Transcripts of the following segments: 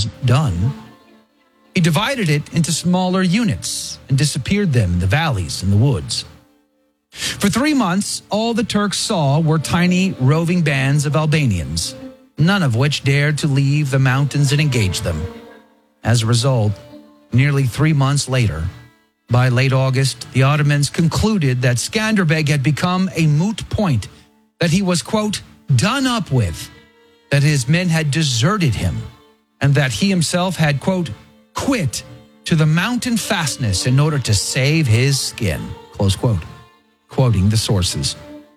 was done, he divided it into smaller units and disappeared them in the valleys and the woods. For 3 months, all the Turks saw were tiny roving bands of Albanians, none of which dared to leave the mountains and engage them. As a result, nearly 3 months later, by late August, the Ottomans concluded that Skanderbeg had become a moot point, that he was, quote, done up with, that his men had deserted him, and that he himself had, quote, quit to the mountain fastness in order to save his skin, close quote, quoting the sources.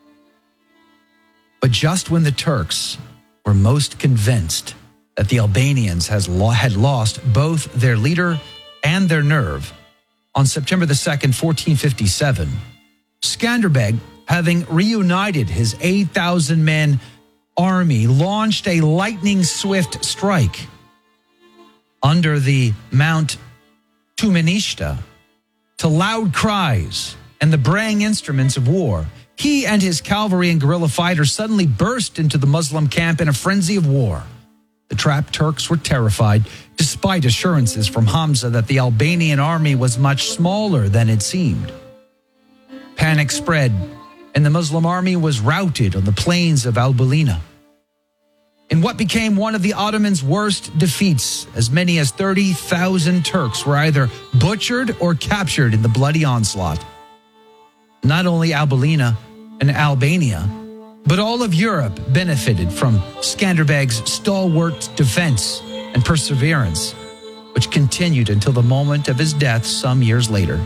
But just when the Turks were most convinced that the Albanians had lost both their leader and their nerve, on September the 2nd, 1457, Skanderbeg, having reunited his 8,000-man army, launched a lightning-swift strike under the Mount Tumenishta. To loud cries and the braying instruments of war, he and his cavalry and guerrilla fighters suddenly burst into the Muslim camp in a frenzy of war. The trapped Turks were terrified, despite assurances from Hamza that the Albanian army was much smaller than it seemed. Panic spread, and the Muslim army was routed on the plains of Albalina. In what became one of the Ottomans' worst defeats, as many as 30,000 Turks were either butchered or captured in the bloody onslaught. Not only Albalina and Albania, but all of Europe benefited from Skanderbeg's stalwart defense and perseverance, which continued until the moment of his death some years later.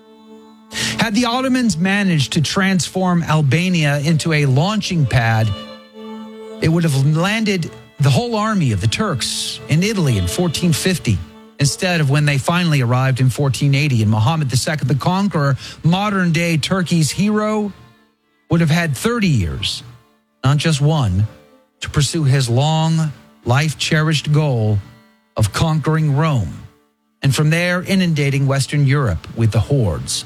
Had the Ottomans managed to transform Albania into a launching pad, it would have landed the whole army of the Turks in Italy in 1450, instead of when they finally arrived in 1480. And Muhammad II, the Conqueror, modern-day Turkey's hero, would have had 30 years, not just one, to pursue his long, life-cherished goal of conquering Rome, and from there inundating Western Europe with the hordes.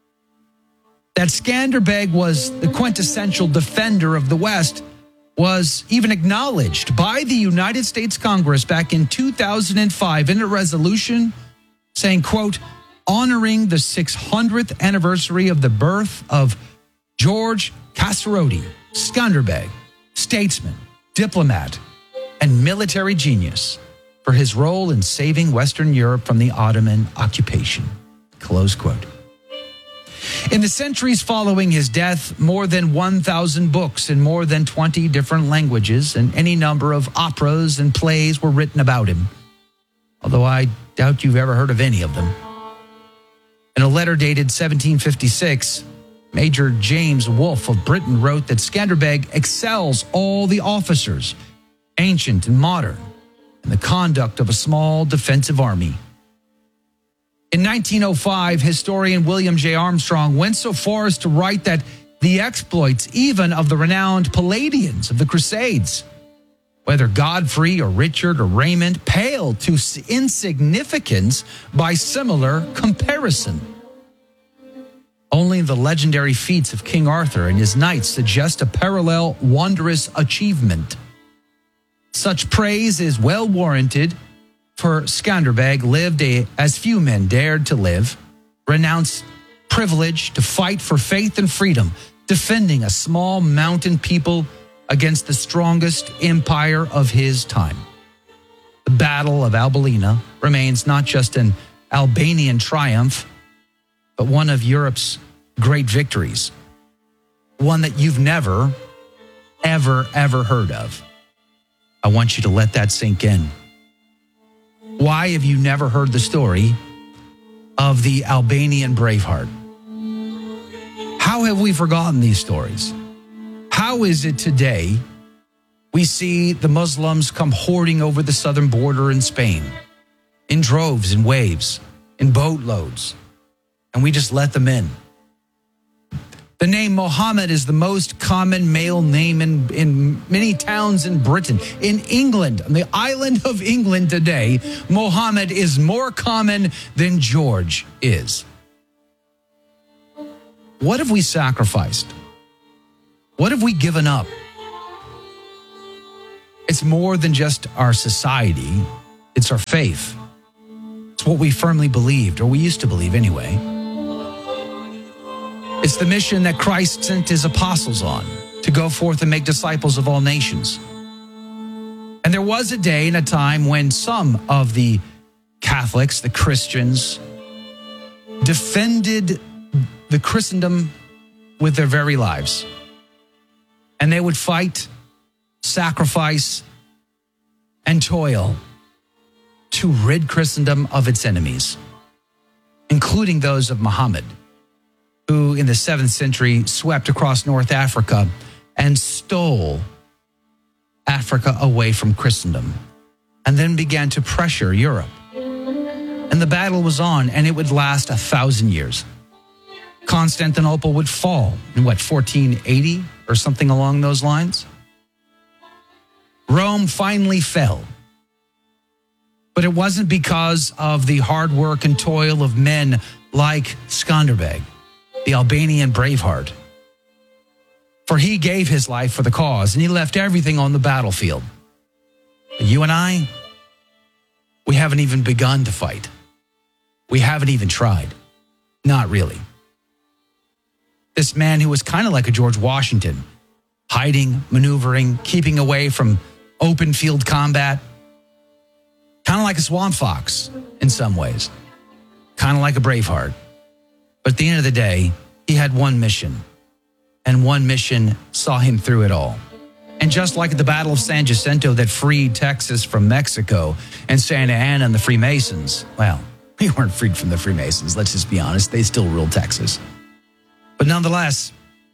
That Skanderbeg was the quintessential defender of the West was even acknowledged by the United States Congress back in 2005 in a resolution saying, quote, honoring the 600th anniversary of the birth of George Kasseroti Skanderbeg, statesman, diplomat, and military genius, for his role in saving Western Europe from the Ottoman occupation, close quote. In the centuries following his death, more than 1,000 books in more than 20 different languages and any number of operas and plays were written about him, although I doubt you've ever heard of any of them. In a letter dated 1756, Major James Wolfe of Britain wrote that Skanderbeg excels all the officers, ancient and modern, in the conduct of a small defensive army. In 1905, historian William J. Armstrong went so far as to write that the exploits even of the renowned Palladians of the Crusades, whether Godfrey or Richard or Raymond, paled to insignificance by similar comparison. Only the legendary feats of King Arthur and his knights suggest a parallel wondrous achievement. Such praise is well warranted, for Skanderbeg lived as few men dared to live, renounced privilege to fight for faith and freedom, defending a small mountain people against the strongest empire of his time. The Battle of Albalina remains not just an Albanian triumph, but one of Europe's great victories, one that you've never, ever heard of. I want you to let that sink in. Why have you never heard the story of the Albanian Braveheart? How have we forgotten these stories? How is it today we see the Muslims come hoarding over the southern border in Spain in droves and waves, in boatloads, and we just let them in? The name Mohammed is the most common male name in many towns in Britain. In England, on the island of England today, Mohammed is more common than George is. What have we sacrificed? What have we given up? It's more than just our society. It's our faith. It's what we firmly believed, or we used to believe anyway. It's the mission that Christ sent his apostles on, to go forth and make disciples of all nations. And there was a day and a time when some of the Catholics, the Christians, defended the Christendom with their very lives. And they would fight, sacrifice, and toil to rid Christendom of its enemies, including those of Muhammad, who in the 7th century swept across North Africa and stole Africa away from Christendom, and then began to pressure Europe. And the battle was on, and it would last 1,000 years. Constantinople would fall in 1480 or something along those lines? Rome finally fell. But it wasn't because of the hard work and toil of men like Skanderbeg, the Albanian Braveheart. For he gave his life for the cause, and he left everything on the battlefield. But you and I, we haven't even begun to fight. We haven't even tried. Not really. This man who was kind of like a George Washington, hiding, maneuvering, keeping away from open field combat, kind of like a swamp fox in some ways, kind of like a Braveheart. But at the end of the day, he had one mission, and one mission saw him through it all. And just like at the Battle of San Jacinto that freed Texas from Mexico and Santa Anna and the Freemasons, well, we weren't freed from the Freemasons, let's just be honest. They still ruled Texas. But nonetheless,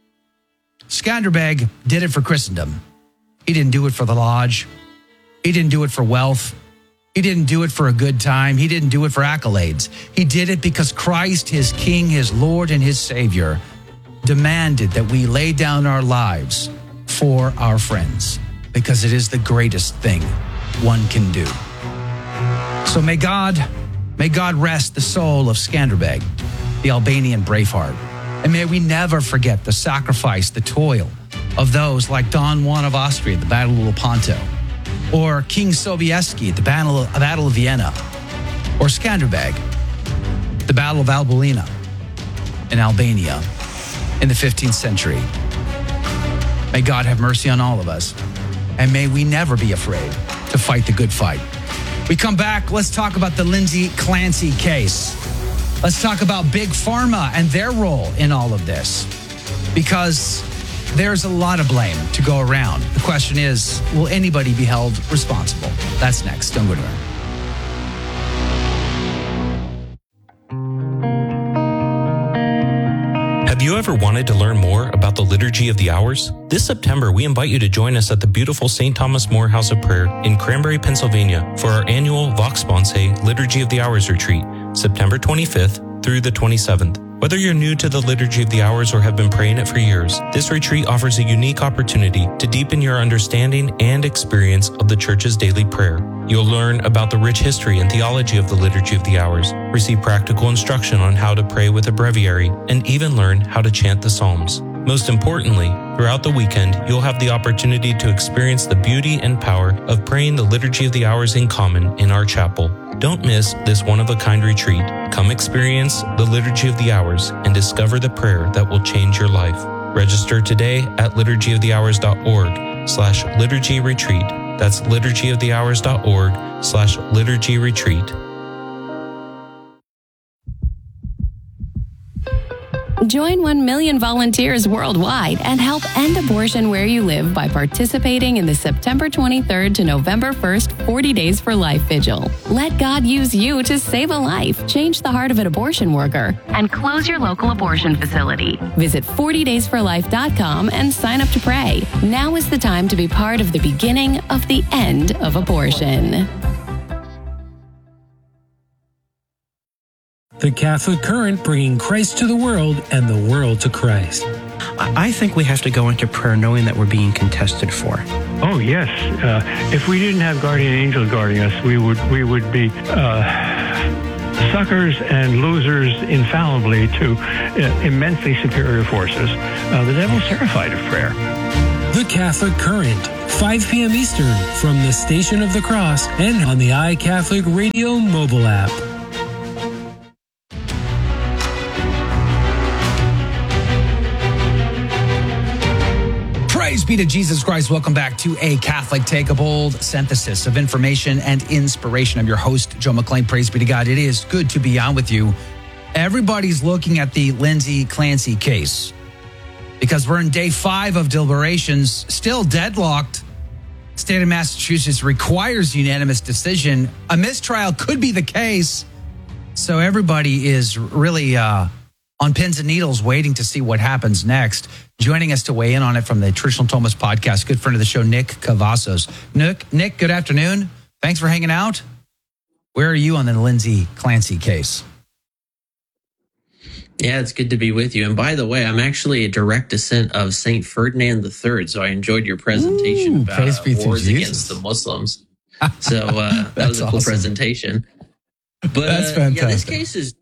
Skanderbeg did it for Christendom. He didn't do it for the lodge. He didn't do it for wealth. He didn't do it for a good time. He didn't do it for accolades. He did it because Christ, his King, his Lord, and his Savior, demanded that we lay down our lives for our friends, because it is the greatest thing one can do. So may God rest the soul of Skanderbeg, the Albanian Braveheart. And may we never forget the sacrifice, the toil of those like Don Juan of Austria at the Battle of Lepanto, or King Sobieski at the Battle of Vienna, or Skanderbeg, the Battle of Albalina in Albania in the 15th century. May God have mercy on all of us, and may we never be afraid to fight the good fight. We come back, let's talk about the Lindsay Clancy case. Let's talk about Big Pharma and their role in all of this, because there's a lot of blame to go around. The question is, will anybody be held responsible? That's next. Don't go anywhere. Have you ever wanted to learn more about the Liturgy of the Hours? This September, we invite you to join us at the beautiful St. Thomas More House of Prayer in Cranberry, Pennsylvania for our annual Vox Sponsae Liturgy of the Hours retreat, September 25th through the 27th. Whether you're new to the Liturgy of the Hours or have been praying it for years, this retreat offers a unique opportunity to deepen your understanding and experience of the Church's daily prayer. You'll learn about the rich history and theology of the Liturgy of the Hours, receive practical instruction on how to pray with a breviary, and even learn how to chant the Psalms. Most importantly, throughout the weekend, you'll have the opportunity to experience the beauty and power of praying the Liturgy of the Hours in common in our chapel. Don't miss this one-of-a-kind retreat. Come experience the Liturgy of the Hours and discover the prayer that will change your life. Register today at liturgyofthehours.org/liturgy retreat. That's liturgyofthehours.org/liturgy retreat. Join 1 million volunteers worldwide and help end abortion where you live by participating in the September 23rd to November 1st 40 Days for Life Vigil. Let God use you to save a life, change the heart of an abortion worker, and close your local abortion facility. Visit 40daysforlife.com and sign up to pray. Now is the time to be part of the beginning of the end of abortion. The Catholic Current, bringing Christ to the world and the world to Christ. I think we have to go into prayer knowing that we're being contested for. Oh, yes. If we didn't have guardian angels guarding us, we would be suckers and losers infallibly to immensely superior forces. The devil's terrified of prayer. The The Catholic Current, 5 p.m. Eastern, from the Station of the Cross and on the iCatholic Radio mobile app. Praise be to Jesus Christ. Welcome back to A Catholic Take, a bold synthesis of information and inspiration. I'm your host, Joe McClain. Praise be to God. It is good to be on with you. Everybody's looking at the Lindsay Clancy case because we're in day 5 of deliberations, still deadlocked. State of Massachusetts requires unanimous decision. A mistrial could be the case. So everybody is really on pins and needles waiting to see what happens next. Joining us to weigh in on it from the Traditional Thomas podcast, good friend of the show, Nick Cavazos. Nick, good afternoon. Thanks for hanging out. Where are you on the Lindsay Clancy case? Yeah, it's good to be with you. And by the way, I'm actually a direct descendant of Saint Ferdinand III, so I enjoyed your presentation about wars against the Muslims. So that was a cool presentation. But that's fantastic. Yeah, this case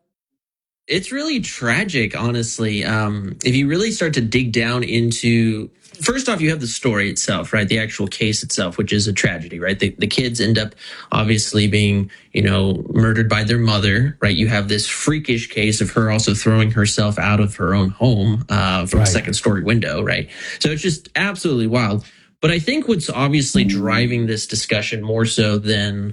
it's really tragic, honestly. If you really start to dig down into, first off, you have the story itself, right? The actual case itself, which is a tragedy, right? The kids end up obviously being, murdered by their mother, right? You have this freakish case of her also throwing herself out of her own home from a second-story window, right? So it's just absolutely wild. But I think what's obviously driving this discussion more so than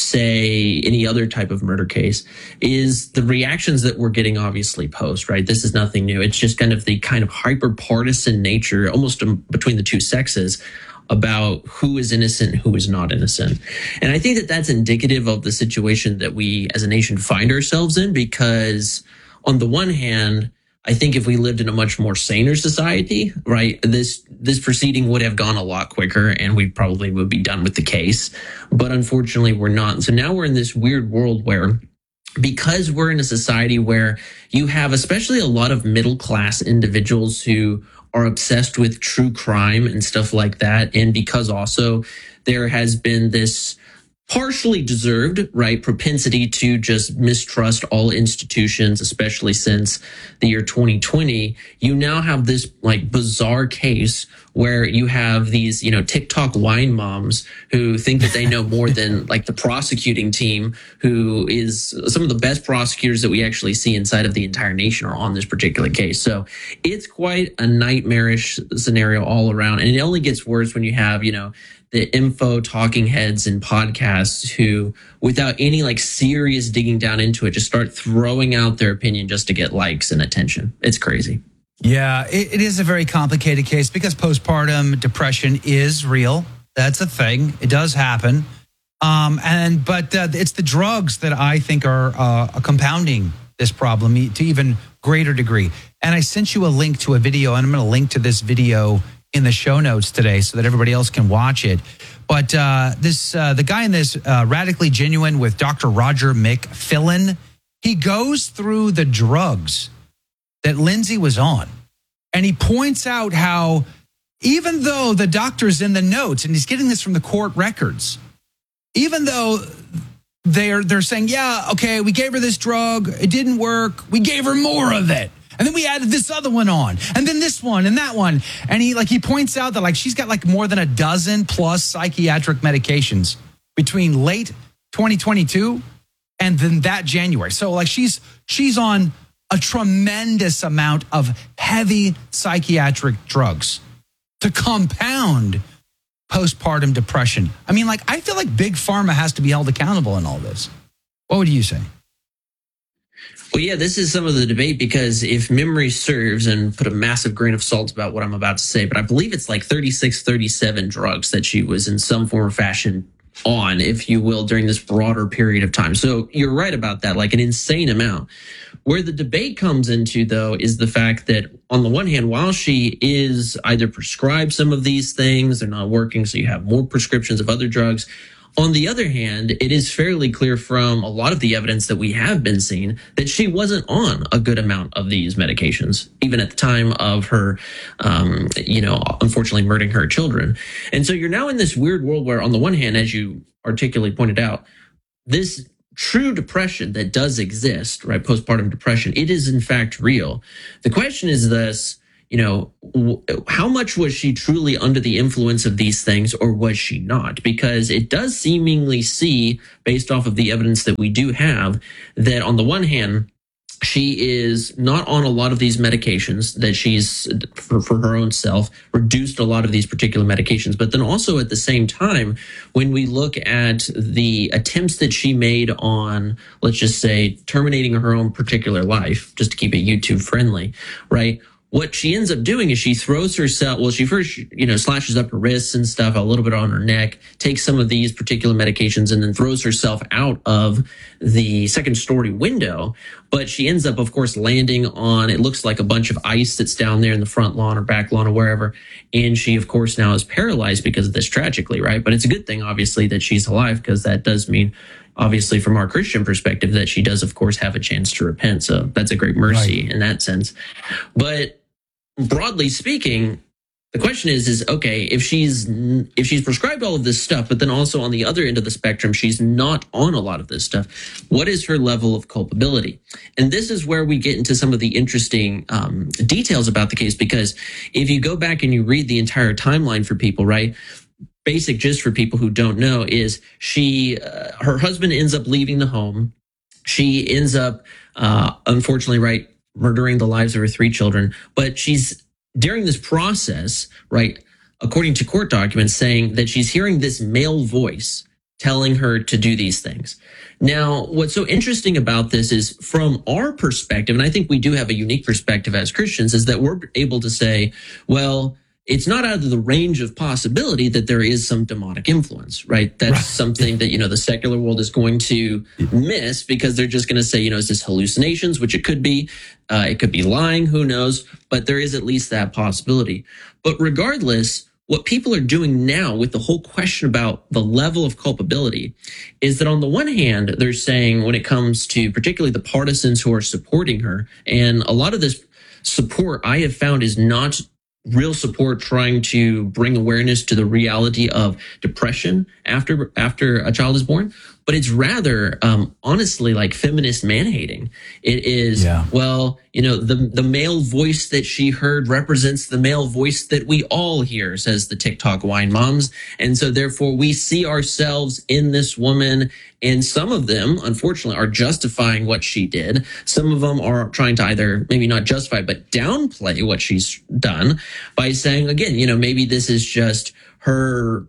say any other type of murder case is the reactions that we're getting obviously post, right? This is nothing new. It's just kind of the hyper partisan nature almost between the two sexes about who is innocent and who is not innocent. And I think that that's indicative of the situation that we as a nation find ourselves in, because on the one hand, I think if we lived in a much more saner society, right, this proceeding would have gone a lot quicker and we probably would be done with the case. But unfortunately, we're not. So now we're in this weird world where, because we're in a society where you have especially a lot of middle class individuals who are obsessed with true crime and stuff like that. And because also there has been this partially deserved, right, propensity to just mistrust all institutions, especially since the year 2020, you now have this bizarre case where you have these, TikTok wine moms who think that they know more than the prosecuting team, who is some of the best prosecutors that we actually see inside of the entire nation are on this particular case. So it's quite a nightmarish scenario all around. And it only gets worse when you have, the info talking heads and podcasts who, without any serious digging down into it, just start throwing out their opinion just to get likes and attention. It's crazy. Yeah, it is a very complicated case because postpartum depression is real. That's a thing. It does happen. But it's the drugs that I think are compounding this problem to even greater degree. And I sent you a link to a video, and I'm going to link to this video in the show notes today so that everybody else can watch it. But the guy in this, Radically Genuine with Dr. Roger McFillin, he goes through the drugs that Lindsay was on. And he points out how even though the doctor's in the notes, and he's getting this from the court records, even though they're saying, yeah, okay, we gave her this drug, it didn't work, we gave her more of it. And then we added this other one on, and then this one and that one. And he points out that she's got more than a dozen plus psychiatric medications between late 2022 and then that January. So she's on a tremendous amount of heavy psychiatric drugs to compound postpartum depression. I mean, I feel like Big Pharma has to be held accountable in all this. What would you say? Well, yeah, this is some of the debate because if memory serves, and put a massive grain of salt about what I'm about to say, but I believe it's 36, 37 drugs that she was in some form or fashion on, if you will, during this broader period of time. So you're right about that, an insane amount. Where the debate comes into, though, is the fact that on the one hand, while she is either prescribed some of these things, they're not working, so you have more prescriptions of other drugs. On the other hand, it is fairly clear from a lot of the evidence that we have been seeing that she wasn't on a good amount of these medications, even at the time of her, unfortunately murdering her children. And so you're now in this weird world where, on the one hand, as you articulately pointed out, this true depression that does exist, right, postpartum depression, it is in fact real. The question is this, how much was she truly under the influence of these things, or was she not? Because it does seemingly see, based off of the evidence that we do have, that on the one hand, she is not on a lot of these medications, that she's, for her own self, reduced a lot of these particular medications. But then also at the same time, when we look at the attempts that she made on, let's just say, terminating her own particular life, just to keep it YouTube friendly, right? What she ends up doing is she throws herself, well, she first, slashes up her wrists and stuff, a little bit on her neck, takes some of these particular medications, and then throws herself out of the second story window. But she ends up, of course, landing on, it looks like a bunch of ice that's down there in the front lawn or back lawn or wherever. And she, of course, now is paralyzed because of this, tragically, right? But it's a good thing, obviously, that she's alive, because that does mean, obviously, from our Christian perspective, that she does, of course, have a chance to repent. So that's a great mercy in that sense. But broadly speaking, the question is okay, if she's prescribed all of this stuff, but then also on the other end of the spectrum, she's not on a lot of this stuff, what is her level of culpability? And this is where we get into some of the interesting details about the case, because if you go back and you read the entire timeline for people, right? Basic gist for people who don't know is her husband ends up leaving the home. She ends up, unfortunately, right, murdering the lives of her 3 children. But she's, during this process, right, according to court documents, saying that she's hearing this male voice telling her to do these things. Now, what's so interesting about this is, from our perspective, and I think we do have a unique perspective as Christians, is that we're able to say, well, it's not out of the range of possibility that there is some demonic influence, right? That's something that, the secular world is going to miss, because they're just going to say, is this hallucinations, which it could be lying, who knows? But there is at least that possibility. But regardless, what people are doing now with the whole question about the level of culpability is that, on the one hand, they're saying, when it comes to particularly the partisans who are supporting her, and a lot of this support I have found is not real support trying to bring awareness to the reality of depression after a child is born, but it's rather, honestly, like feminist man-hating. It is, the male voice that she heard represents the male voice that we all hear, says the TikTok wine moms. And so therefore we see ourselves in this woman, and some of them, unfortunately, are justifying what she did. Some of them are trying to either maybe not justify, but downplay what she's done by saying, again, maybe this is just her,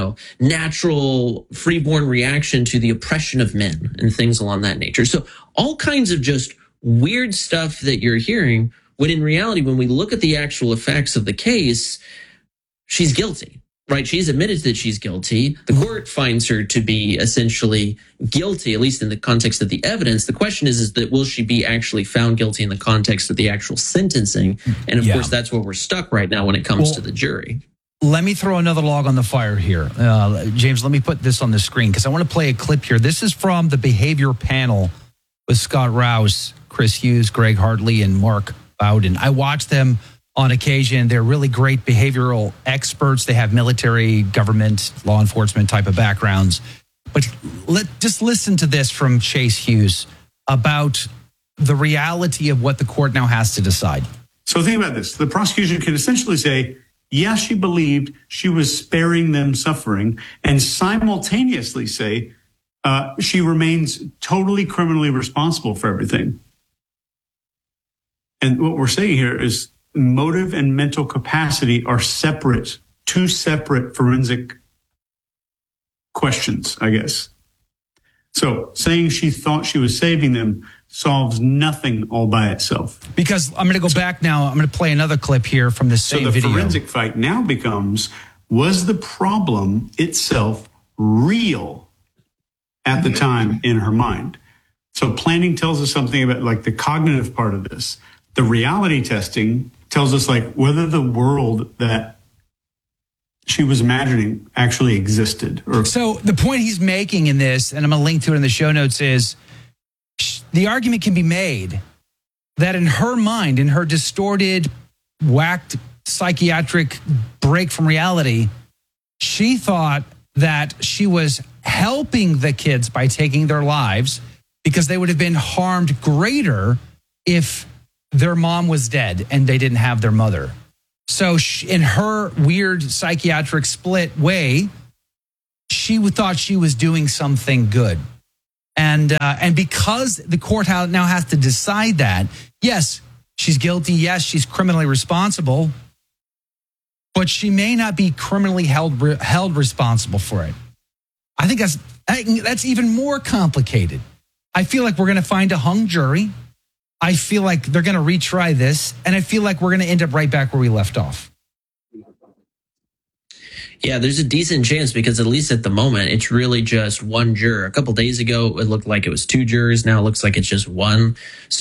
natural freeborn reaction to the oppression of men and things along that nature. So all kinds of just weird stuff that you're hearing, when in reality, when we look at the actual effects of the case, she's guilty, right? She's admitted that she's guilty. The court finds her to be essentially guilty, at least in the context of the evidence. The question is that will she be actually found guilty in the context of the actual sentencing? And of course, that's where we're stuck right now when it comes to the jury. Let me throw another log on the fire here. James, let me put this on the screen, because I want to play a clip here. This is from the behavior panel with Scott Rouse, Chris Hughes, Greg Hartley, and Mark Bowden. I watch them on occasion. They're really great behavioral experts. They have military, government, law enforcement type of backgrounds. But just listen to this from Chase Hughes about the reality of what the court now has to decide. So think about this. The prosecution can essentially say, yes, she believed she was sparing them suffering, and simultaneously say she remains totally criminally responsible for everything. And what we're saying here is motive and mental capacity are separate, 2 separate forensic questions, I guess. So saying she thought she was saving them solves nothing all by itself. Because I'm going to go back now. I'm going to play another clip here from the same video. So the forensic fight now becomes, was the problem itself real at the time in her mind? So planning tells us something about like the cognitive part of this. The reality testing tells us like whether the world that she was imagining actually existed. So the point he's making in this, and I'm going to link to it in the show notes, is the argument can be made that in her mind, in her distorted, whacked psychiatric break from reality, she thought that she was helping the kids by taking their lives, because they would have been harmed greater if their mom was dead and they didn't have their mother. So in her weird psychiatric split way, she thought she was doing something good. And because the courthouse now has to decide that, yes, she's guilty. Yes, she's criminally responsible, but she may not be criminally held responsible for it. I think that's even more complicated. I feel like we're going to find a hung jury. I feel like they're going to retry this, and I feel like we're going to end up right back where we left off. Yeah, there's a decent chance because at least at the moment, it's really just one juror. A couple days ago, it looked like it was two jurors. Now it looks like it's just one.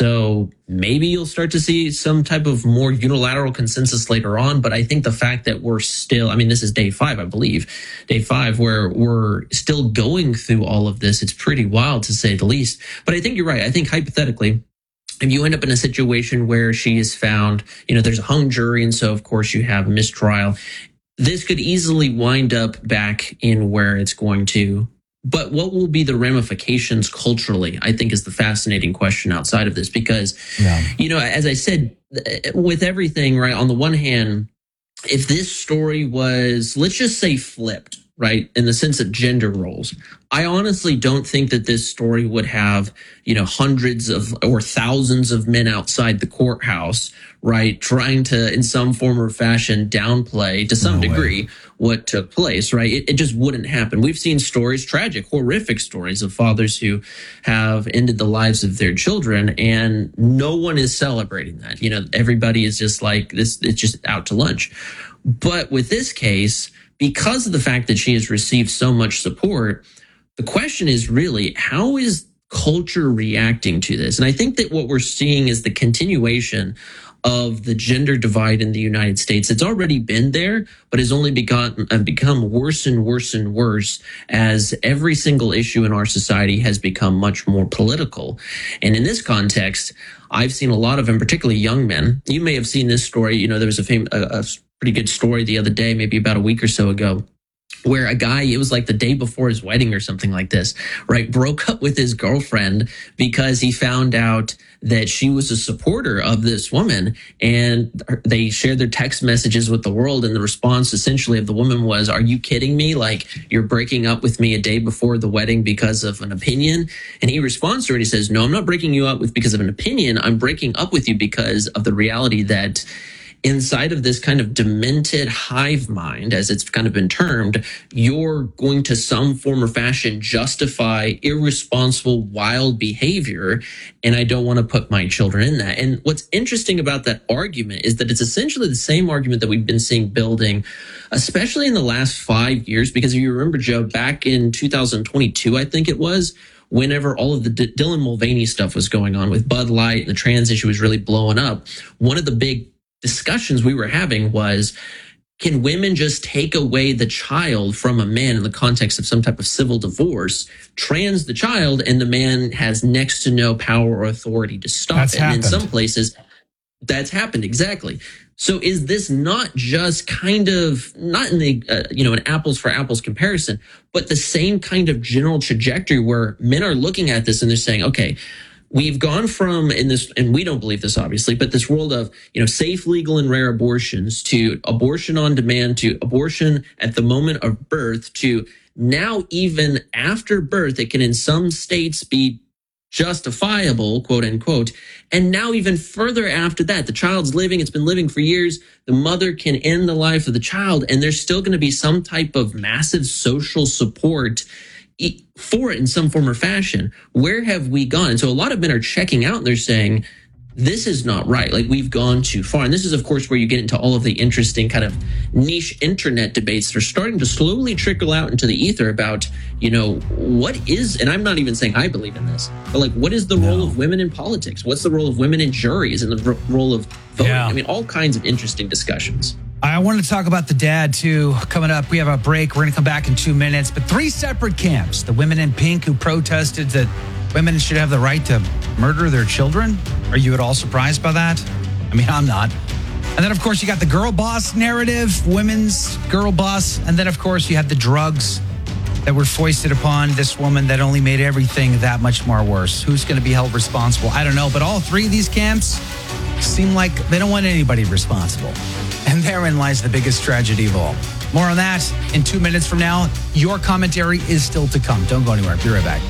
So maybe you'll start to see some type of more unilateral consensus later on. But I think the fact that we're still, I mean, this is day 5, I believe, day 5, where we're still going through all of this. It's pretty wild to say the least. But I think you're right. I think hypothetically, if you end up in a situation where she is found, there's a hung jury, and so of course you have a mistrial, this could easily wind up back in where it's going to. But what will be the ramifications culturally, I think, is the fascinating question outside of this. Because, as I said, with everything, right, on the one hand, if this story was, let's just say, flipped, right, in the sense of gender roles, I honestly don't think that this story would have, hundreds of or thousands of men outside the courthouse, right, trying to, in some form or fashion, downplay to some degree what took place, right? It just wouldn't happen. We've seen stories, tragic, horrific stories of fathers who have ended the lives of their children, and no one is celebrating that. Everybody is just like this, it's just out to lunch. But with this case, because of the fact that she has received so much support, the question is really, how is culture reacting to this? And I think that what we're seeing is the continuation of the gender divide in the United States. It's already been there, but has only become worse and worse and worse as every single issue in our society has become much more political. And in this context, I've seen a lot of, and particularly young men. You may have seen this story. There was a pretty good story the other day, maybe about a week or so ago, where a guy, it was like the day before his wedding or something like this, right, broke up with his girlfriend because he found out that she was a supporter of this woman, and they shared their text messages with the world, and the response essentially of the woman was, "Are you kidding me? Like, you're breaking up with me a day before the wedding because of an opinion?" And he responds to her and he says, "No, I'm not breaking you up because of an opinion. I'm breaking up with you because of the reality that inside of this kind of demented hive mind, as it's kind of been termed, you're going to some form or fashion justify irresponsible, wild behavior, and I don't want to put my children in that." And what's interesting about that argument is that it's essentially the same argument that we've been seeing building, especially in the last 5 years, because if you remember, Joe, back in 2022, I think it was, whenever all of the Dylan Mulvaney stuff was going on with Bud Light and the trans issue was really blowing up, one of the big discussions we were having was, can women just take away the child from a man in the context of some type of civil divorce, trans the child, and the man has next to no power or authority to stop it? And in some places, that's happened, exactly. So is this not just kind of, not in the, an apples for apples comparison, but the same kind of general trajectory where men are looking at this and they're saying, okay, we've gone from, in this, and we don't believe this obviously, but this world of, safe, legal, and rare abortions to abortion on demand to abortion at the moment of birth to now even after birth, it can in some states be justifiable, quote unquote. And now even further after that, the child's living, it's been living for years. The mother can end the life of the child, and there's still going to be some type of massive social support for it in some form or fashion. Where have we gone? And so a lot of men are checking out and they're saying, this is not right. Like, we've gone too far. And this is, of course, where you get into all of the interesting kind of niche internet debates that are starting to slowly trickle out into the ether about, what is, and I'm not even saying I believe in this, but like, what is the role of women in politics? What's the role of women in juries and the role of voting? I mean, all kinds of interesting discussions. I wanted to talk about the dad, too. Coming up, we have a break. We're going to come back in 2 minutes. But 3 separate camps. The women in pink who protested that women should have the right to murder their children. Are you at all surprised by that? I mean, I'm not. And then, of course, you got the girl boss narrative, women's girl boss. And then, of course, you have the drugs that were foisted upon this woman that only made everything that much more worse. Who's going to be held responsible? I don't know. But all 3 of these camps seem like they don't want anybody responsible. And therein lies the biggest tragedy of all. More on that in 2 minutes from now. Your commentary is still to come. Don't go anywhere. Be right back.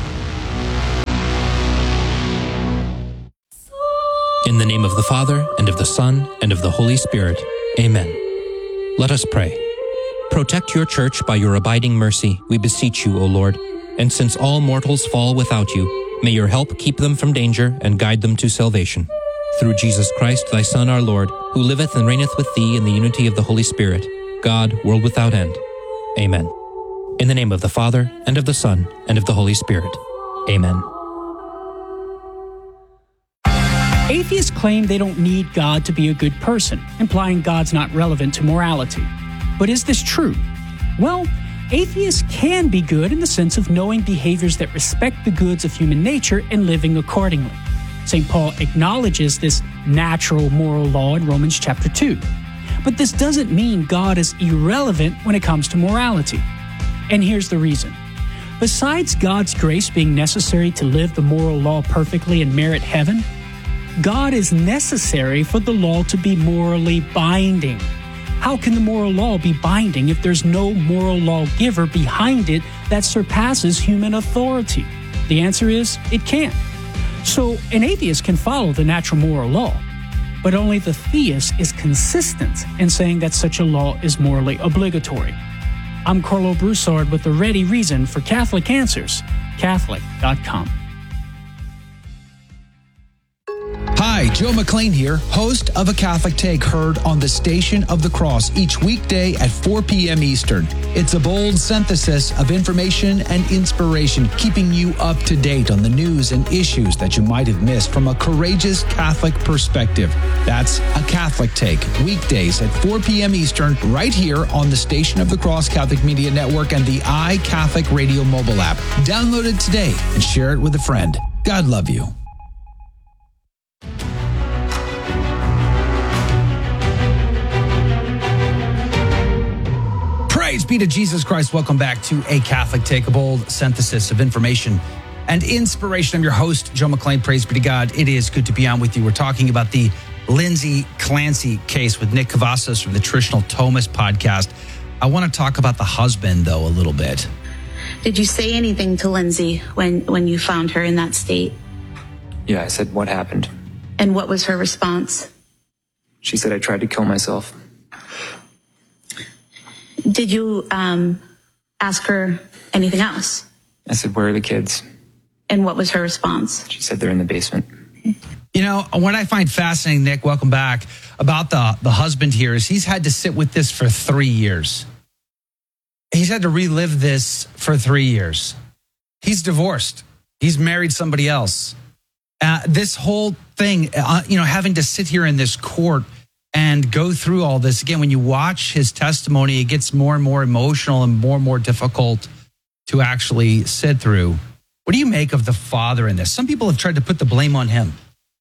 In the name of the Father, and of the Son, and of the Holy Spirit. Amen. Let us pray. Protect your church by your abiding mercy, we beseech you, O Lord. And since all mortals fall without you, may your help keep them from danger and guide them to salvation. Through Jesus Christ, thy Son, our Lord, who liveth and reigneth with thee in the unity of the Holy Spirit, God, world without end. Amen. In the name of the Father, and of the Son, and of the Holy Spirit. Amen. Atheists claim they don't need God to be a good person, implying God's not relevant to morality. But is this true? Well, atheists can be good in the sense of knowing behaviors that respect the goods of human nature and living accordingly. St. Paul acknowledges this natural moral law in Romans chapter 2. But this doesn't mean God is irrelevant when it comes to morality. And here's the reason. Besides God's grace being necessary to live the moral law perfectly and merit heaven, God is necessary for the law to be morally binding. How can the moral law be binding if there's no moral lawgiver behind it that surpasses human authority? The answer is, it can't. So an atheist can follow the natural moral law, but only the theist is consistent in saying that such a law is morally obligatory. I'm Carlo Broussard with the ready reason for Catholic Answers, Catholic.com. Hi, Joe McLean here, host of A Catholic Take, heard on the Station of the Cross each weekday at 4 p.m. Eastern. It's a bold synthesis of information and inspiration, keeping you up to date on the news and issues that you might have missed from a courageous Catholic perspective. That's A Catholic Take, weekdays at 4 p.m. Eastern, right here on the Station of the Cross Catholic Media Network and the iCatholic Radio mobile app. Download it today and share it with a friend. God love you. Praise be to Jesus Christ. Welcome back to A Catholic Take, a bold synthesis of information and inspiration. I'm your host, Joe McLean. Praise be to God. It is good to be on with you. We're talking about the Lindsay Clancy case with Nick Cavazos from the Traditional Thomist podcast. I want to talk about the husband, though, a little bit. Did you say anything to Lindsay when you found her in that state? Yeah, I said, what happened? And what was her response? She said I tried to kill myself. Did you ask her anything else? I said, where are the kids? And what was her response? She said they're in the basement. You know, what I find fascinating, Nick, welcome back, about the husband here is he's had to sit with this for 3 years. He's had to relive this for 3 years. He's divorced. He's married somebody else. This whole thing, having to sit here in this court and go through all this. Again, when you watch his testimony, it gets more and more emotional and more difficult to actually sit through. What do you make of the father in this? Some people have tried to put the blame on him.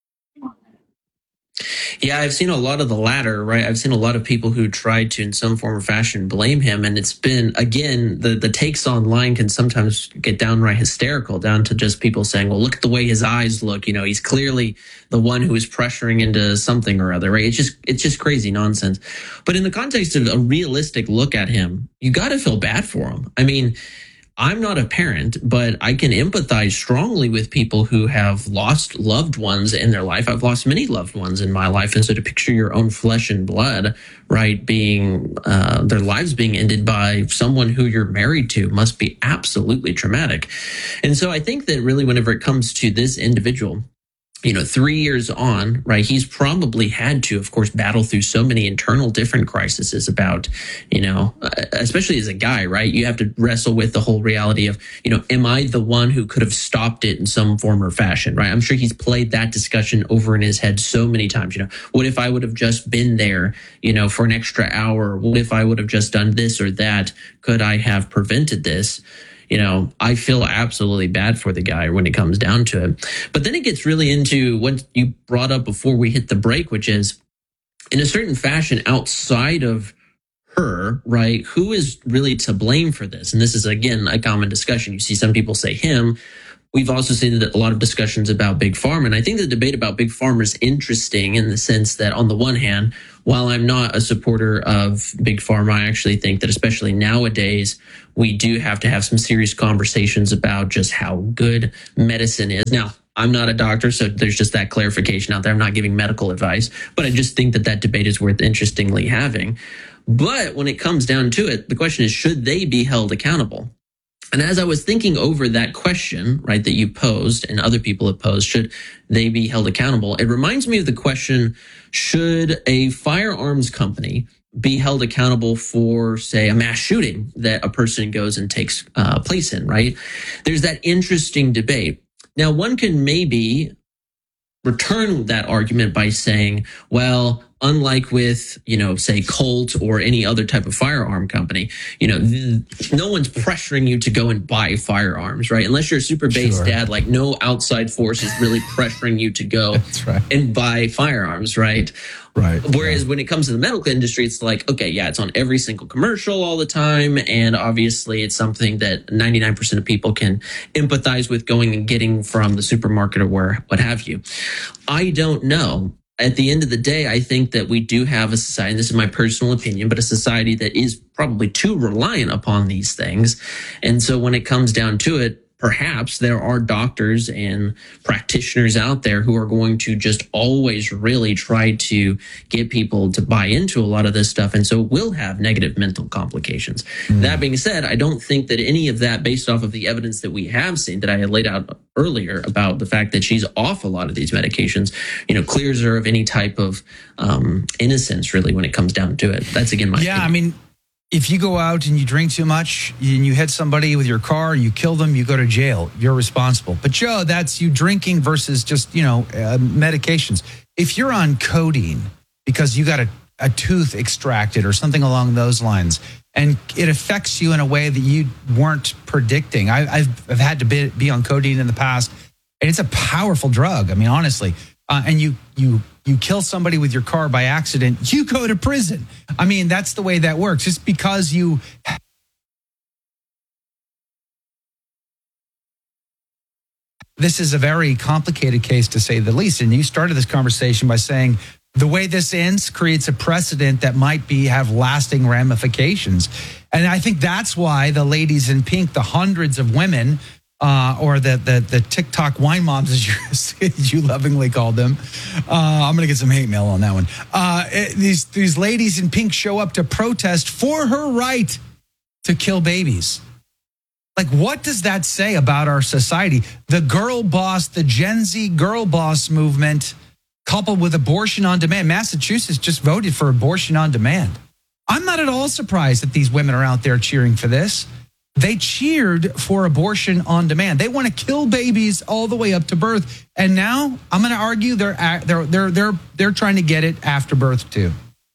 Yeah, I've seen a lot of the latter, right? I've seen a lot of people who tried to, in some form or fashion, blame him. And it's been, again, the takes online can sometimes get downright hysterical, down to just people saying, well, look at the way his eyes look. You know, he's clearly the one who is pressuring into something or other, right? It's just crazy nonsense. But in the context of a realistic look at him, you got to feel bad for him. I mean, I'm not a parent, but I can empathize strongly with people who have lost loved ones in their life. I've lost many loved ones in my life. And so to picture your own flesh and blood, right, being their lives being ended by someone who you're married to must be absolutely traumatic. And so I think that really whenever it comes to this individual, 3 years on, right, he's probably had to, of course, battle through so many internal different crises about, especially as a guy, right, you have to wrestle with the whole reality of, am I the one who could have stopped it in some form or fashion, right? I'm sure he's played that discussion over in his head so many times, what if I would have just been there, for an extra hour? What if I would have just done this or that? Could I have prevented this? I feel absolutely bad for the guy when it comes down to it. But then it gets really into what you brought up before we hit the break, which is in a certain fashion outside of her, right? Who is really to blame for this? And this is, again, a common discussion. You see some people say him, we've also seen a lot of discussions about Big Pharma. And I think the debate about Big Pharma is interesting in the sense that, on the one hand, while I'm not a supporter of Big Pharma, I actually think that especially nowadays, we do have to have some serious conversations about just how good medicine is. Now, I'm not a doctor, so there's just that clarification out there. I'm not giving medical advice, but I just think that debate is worth interestingly having. But when it comes down to it, the question is, should they be held accountable? And as I was thinking over that question, right, that you posed and other people have posed, should they be held accountable? It reminds me of the question, should a firearms company be held accountable for, say, a mass shooting that a person goes and takes place in, right? There's that interesting debate. Now, one can maybe return that argument by saying, well, unlike with, say Colt or any other type of firearm company, no one's pressuring you to go and buy firearms, right? Unless you're a super base dad, like no outside force is really pressuring you to go and buy firearms, right? Right. Whereas when it comes to the medical industry, it's like, okay, yeah, it's on every single commercial all the time. And obviously it's something that 99% of people can empathize with going and getting from the supermarket or what have you. I don't know. At the end of the day, I think that we do have a society, and this is my personal opinion, but a society that is probably too reliant upon these things. And so when it comes down to it, perhaps there are doctors and practitioners out there who are going to just always really try to get people to buy into a lot of this stuff. And so will have negative mental complications. That being said, I don't think that any of that, based off of the evidence that we have seen that I had laid out earlier about the fact that she's off a lot of these medications, clears her of any type of innocence, really, when it comes down to it. That's, again, my opinion. I mean, if you go out and you drink too much and you hit somebody with your car and you kill them, you go to jail. You're responsible. But Joe, that's you drinking versus just, medications. If you're on codeine because you got a tooth extracted or something along those lines, and it affects you in a way that you weren't predicting. I've had to be on codeine in the past, and it's a powerful drug. I mean, honestly, and you kill somebody with your car by accident, you go to prison. I mean, that's the way that works. Just because you... This is a very complicated case, to say the least. And you started this conversation by saying the way this ends creates a precedent that might have lasting ramifications. And I think that's why the ladies in pink, the hundreds of women, or the TikTok wine moms, as you lovingly called them. I'm going to get some hate mail on that one. These ladies in pink show up to protest for her right to kill babies. Like, what does that say about our society? The girl boss, the Gen Z girl boss movement, coupled with abortion on demand. Massachusetts just voted for abortion on demand. I'm not at all surprised that these women are out there cheering for this. They cheered for abortion on demand. They want to kill babies all the way up to birth, and now I'm going to argue they're trying to get it after birth too.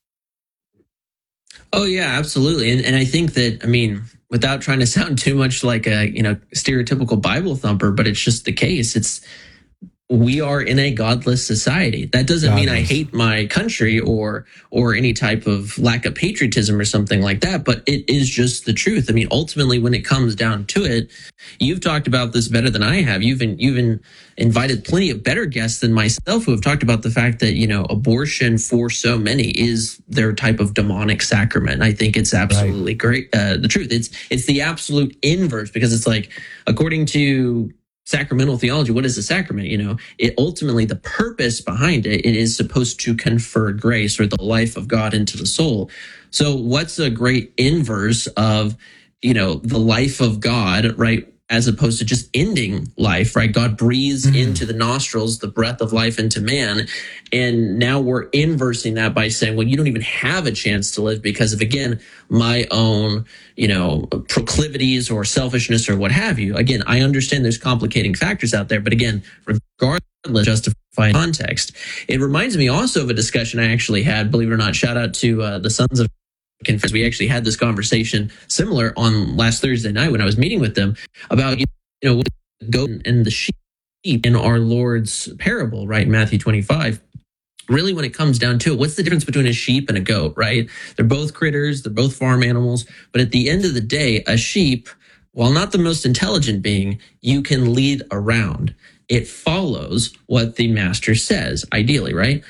Oh yeah, absolutely, and I think that, I mean, without trying to sound too much like a stereotypical Bible thumper, but it's just the case. We are in a godless society. That doesn't mean I hate my country or any type of lack of patriotism or something like that, but it is just the truth. I mean, ultimately, when it comes down to it, you've talked about this better than I have. You've invited plenty of better guests than myself who have talked about the fact that, abortion for so many is their type of demonic sacrament. I think it's absolutely great. The truth, it's the absolute inverse, because it's like, according to sacramental theology, what is a sacrament? It ultimately, the purpose behind it is supposed to confer grace or the life of God into the soul. So what's a great inverse of, the life of God, right? As opposed to just ending life, right? God breathes into the nostrils the breath of life into man. And now we're inversing that by saying, well, you don't even have a chance to live because of, again, my own, proclivities or selfishness or what have you. Again, I understand there's complicating factors out there, but again, regardless of justified context, it reminds me also of a discussion I actually had, believe it or not, shout out to the Sons of Confess. We actually had this conversation similar on last Thursday night when I was meeting with them about, the goat and the sheep in our Lord's parable, right? Matthew 25. Really, when it comes down to it, what's the difference between a sheep and a goat, right? They're both critters. They're both farm animals. But at the end of the day, a sheep, while not the most intelligent being, you can lead around. It follows what the master says, ideally, right?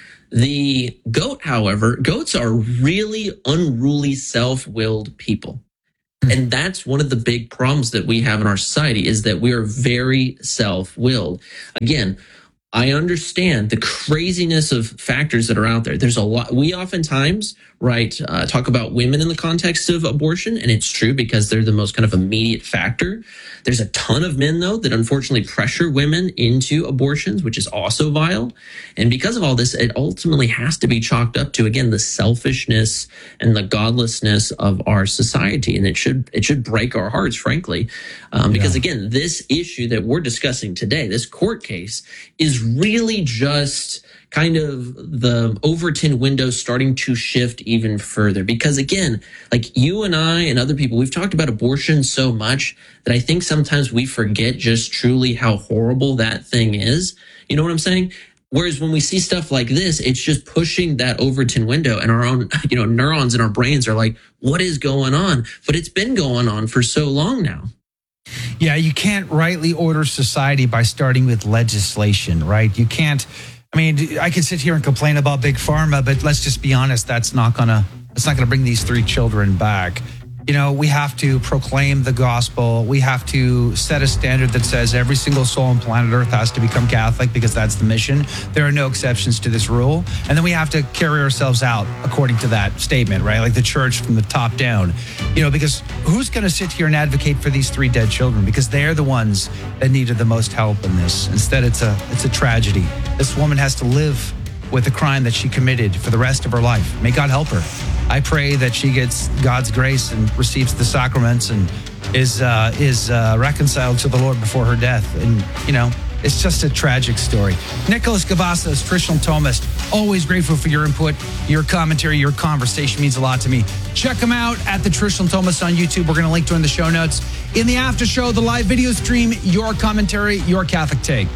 The goat, however, goats are really unruly, self-willed people. And that's one of the big problems that we have in our society, is that we are very self-willed. Again, I understand the craziness of factors that are out there. There's a lot. We oftentimes, talk about women in the context of abortion, and it's true because they're the most kind of immediate factor. There's a ton of men, though, that unfortunately pressure women into abortions, which is also vile. And because of all this, it ultimately has to be chalked up to, again, the selfishness and the godlessness of our society. And it should break our hearts, frankly, because, again, this issue that we're discussing today, this court case, is really just kind of the Overton window starting to shift even further. Because again, like you and I and other people, we've talked about abortion so much that I think sometimes we forget just truly how horrible that thing is. You know what I'm saying? Whereas when we see stuff like this, it's just pushing that Overton window, and our own, neurons in our brains are like, what is going on? But it's been going on for so long now. Yeah, you can't rightly order society by starting with legislation, right? You can't. I mean, I could sit here and complain about Big Pharma, but let's just be honest, that's not gonna bring these 3 children back. We have to proclaim the gospel. We have to set a standard that says every single soul on planet Earth has to become Catholic, because that's the mission. There are no exceptions to this rule. And then we have to carry ourselves out according to that statement, right? Like the church from the top down. Because who's going to sit here and advocate for these 3 dead children? Because they're the ones that needed the most help in this. Instead, it's a tragedy. This woman has to live with the crime that she committed for the rest of her life. May God help her. I pray that she gets God's grace and receives the sacraments and is reconciled to the Lord before her death. And, it's just a tragic story. Nicholas Gavassos, traditional Thomist, always grateful for your input, your commentary, your conversation means a lot to me. Check him out at the Traditional Thomist on YouTube. We're going to link to it in the show notes. In the after show, the live video stream, your commentary, your Catholic take.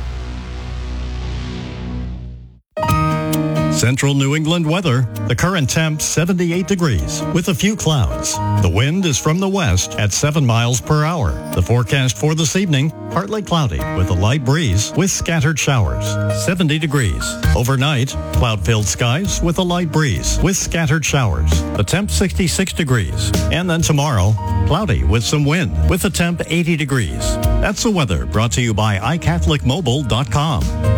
Central New England weather. The current temp 78 degrees with a few clouds. The wind is from the west at 7 miles per hour. The forecast for this evening, partly cloudy with a light breeze with scattered showers. 70 degrees. Overnight, cloud-filled skies with a light breeze with scattered showers. The temp 66 degrees. And then tomorrow, cloudy with some wind with a temp 80 degrees. That's the weather brought to you by iCatholicMobile.com.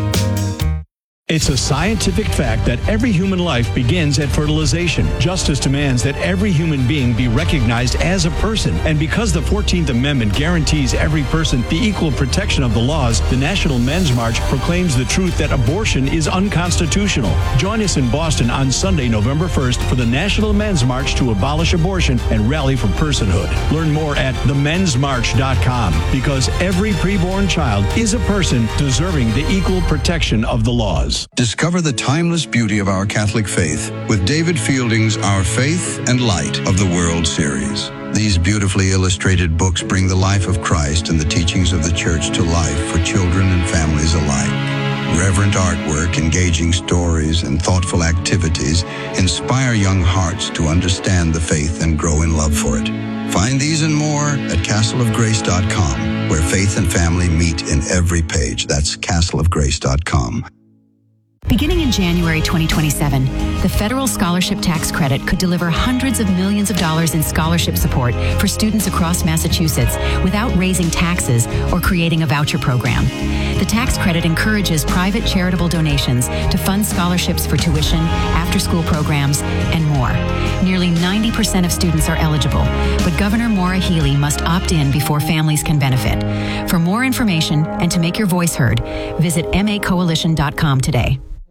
It's a scientific fact that every human life begins at fertilization. Justice demands that every human being be recognized as a person. And because the 14th Amendment guarantees every person the equal protection of the laws, the National Men's March proclaims the truth that abortion is unconstitutional. Join us in Boston on Sunday, November 1st for the National Men's March to abolish abortion and rally for personhood. Learn more at themensmarch.com, because every preborn child is a person deserving the equal protection of the laws. Discover the timeless beauty of our Catholic faith with David Fielding's Our Faith and Light of the World series. These beautifully illustrated books bring the life of Christ and the teachings of the Church to life for children and families alike. Reverent artwork, engaging stories, and thoughtful activities inspire young hearts to understand the faith and grow in love for it. Find these and more at castleofgrace.com, where faith and family meet in every page. That's castleofgrace.com. Beginning in January 2027, the federal scholarship tax credit could deliver hundreds of millions of dollars in scholarship support for students across Massachusetts without raising taxes or creating a voucher program. The tax credit encourages private charitable donations to fund scholarships for tuition, after-school programs, and more. Nearly 90% of students are eligible, but Governor Maura Healey must opt in before families can benefit. For more information and to make your voice heard, visit macoalition.com today.